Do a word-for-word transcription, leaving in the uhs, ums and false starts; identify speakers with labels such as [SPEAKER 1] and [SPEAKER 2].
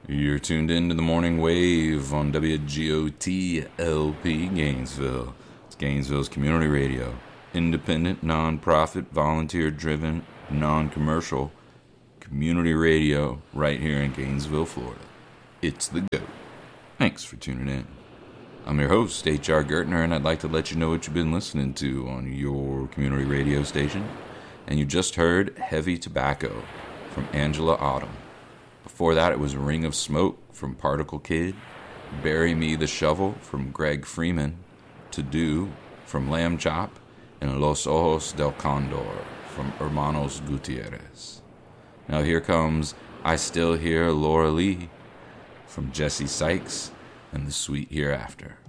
[SPEAKER 1] You're tuned in to the Morning Wave on W G O T L P Gainesville. It's Gainesville's community radio. Independent, non-profit, volunteer-driven, non-commercial community radio right here in Gainesville, Florida. It's the GOAT. Thanks for tuning in. I'm your host, H R Gertner, and I'd like to let you know what you've been listening to on your community radio station. And you just heard Heavy Tobacco from Angela Autumn. Before that, it was Ring of Smoke from Particle Kid, Bury Me the Shovel from Greg Freeman, To Do from Lamb Chop, and Los Ojos del Condor from Hermanos Gutierrez. Now here comes I Still Hear Laura Lee from Jesse Sykes and The Sweet Hereafter.